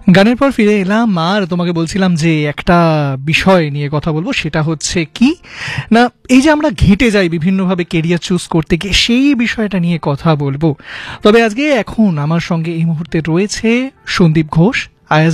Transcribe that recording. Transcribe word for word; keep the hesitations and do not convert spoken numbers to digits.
গানের পর ফিরে এলাম আর তোমাকে বলছিলাম যে একটা বিষয় নিয়ে কথা বলবো, সেটা হচ্ছে কি না, এই যে আমরা ঘেঁটে যাই বিভিন্নভাবে কেরিয়ার চুজ করতে গিয়ে, সেই বিষয়টা নিয়ে কথা বলবো। তবে আজকে এখন আমার সঙ্গে এই মুহূর্তে রয়েছে সন্দীপ ঘোষ,